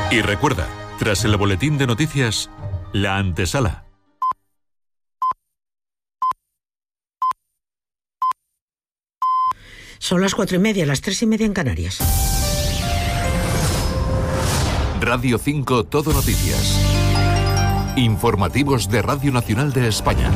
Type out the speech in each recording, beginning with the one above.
Y recuerda, tras el boletín de noticias, la antesala. Son las 4:30, las 3:30 en Canarias. Radio 5 Todo Noticias. Informativos de Radio Nacional de España.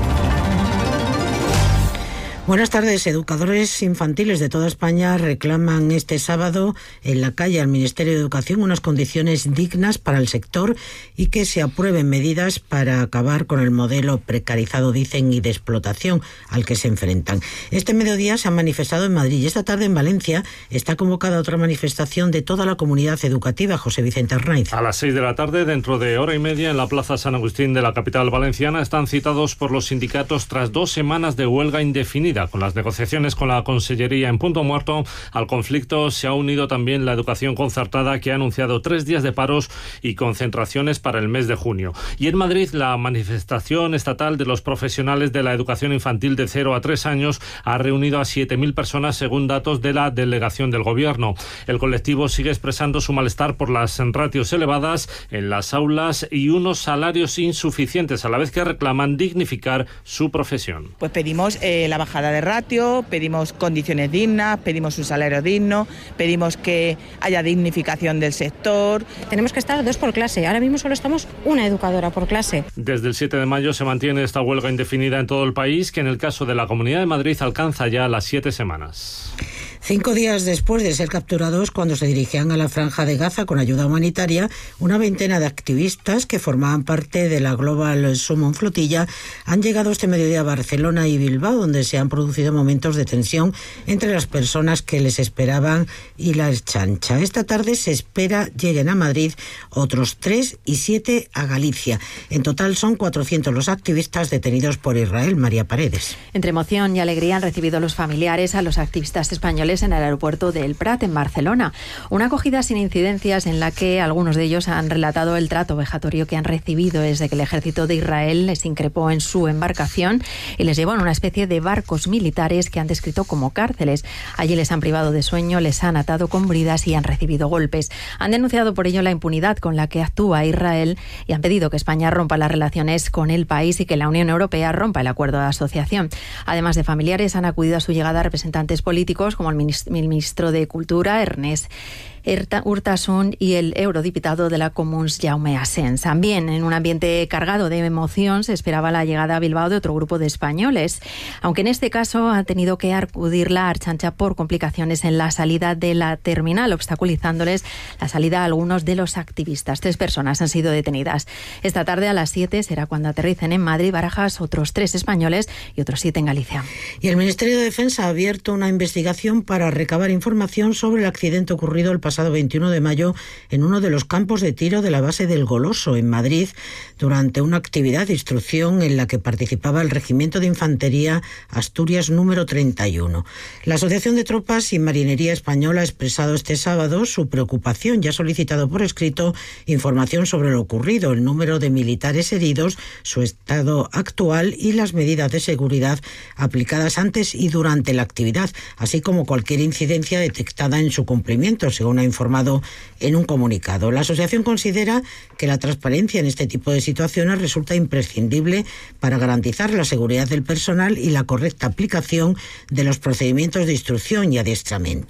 Buenas tardes. Educadores infantiles de toda España reclaman este sábado en la calle al Ministerio de Educación unas condiciones dignas para el sector y que se aprueben medidas para acabar con el modelo precarizado, dicen, y de explotación al que se enfrentan. Este mediodía se han manifestado en Madrid y esta tarde en Valencia está convocada otra manifestación de toda la comunidad educativa. José Vicente Arnaiz. A las 6 de la tarde, dentro de hora y media, en la Plaza San Agustín de la capital valenciana, están citados por los sindicatos tras 2 semanas de huelga indefinida. Con las negociaciones con la Consellería en punto muerto, al conflicto se ha unido también la educación concertada, que ha anunciado 3 días de paros y concentraciones para el mes de junio. Y en Madrid, la manifestación estatal de los profesionales de la educación infantil de 0 a 3 años ha reunido a 7.000 personas, según datos de la delegación del Gobierno. El colectivo sigue expresando su malestar por las ratios elevadas en las aulas y unos salarios insuficientes, a la vez que reclaman dignificar su profesión. Pues pedimos la bajada de ratio, pedimos condiciones dignas, pedimos un salario digno, pedimos que haya dignificación del sector. Tenemos que estar 2 por clase, ahora mismo solo estamos una educadora por clase. Desde el 7 de mayo se mantiene esta huelga indefinida en todo el país, que en el caso de la Comunidad de Madrid alcanza ya las 7 semanas. 5 días después de ser capturados cuando se dirigían a la Franja de Gaza con ayuda humanitaria, una veintena de activistas que formaban parte de la Global Summon Flotilla han llegado este mediodía a Barcelona y Bilbao, donde se han producido momentos de tensión entre las personas que les esperaban y la Ertzaintza. Esta tarde se espera lleguen a Madrid otros 3 y 7 a Galicia. En total son 400 los activistas detenidos por Israel. María Paredes. Entre emoción y alegría han recibido los familiares a los activistas españoles en el aeropuerto del Prat, en Barcelona. Una acogida sin incidencias en la que algunos de ellos han relatado el trato vejatorio que han recibido desde que el ejército de Israel les increpó en su embarcación y les llevó en una especie de barcos militares que han descrito como cárceles. Allí les han privado de sueño, les han atado con bridas y han recibido golpes. Han denunciado por ello la impunidad con la que actúa Israel y han pedido que España rompa las relaciones con el país y que la Unión Europea rompa el acuerdo de asociación. Además de familiares, han acudido a su llegada representantes políticos como el ministro de Cultura, Ernest Urtasun, y el eurodiputado de la Comuns, Jaume Asens. También en un ambiente cargado de emoción se esperaba la llegada a Bilbao de otro grupo de españoles, aunque en este caso ha tenido que acudir la Ertzaintza por complicaciones en la salida de la terminal, obstaculizándoles la salida a algunos de los activistas. 3 personas han sido detenidas. Esta tarde a las 7 será cuando aterricen en Madrid, Barajas, otros 3 españoles y otros 7 en Galicia. Y el Ministerio de Defensa ha abierto una investigación para recabar información sobre el accidente ocurrido el pasado 21 de mayo en uno de los campos de tiro de la base del Goloso, en Madrid, durante una actividad de instrucción en la que participaba el Regimiento de Infantería Asturias número 31. La Asociación de Tropas y Marinería Española ha expresado este sábado su preocupación y ha solicitado por escrito información sobre lo ocurrido, el número de militares heridos, su estado actual y las medidas de seguridad aplicadas antes y durante la actividad, así como cualquier incidencia detectada en su cumplimiento, según ha informado en un comunicado. La asociación considera que la transparencia en este tipo de situaciones resulta imprescindible para garantizar la seguridad del personal y la correcta aplicación de los procedimientos de instrucción y adiestramiento.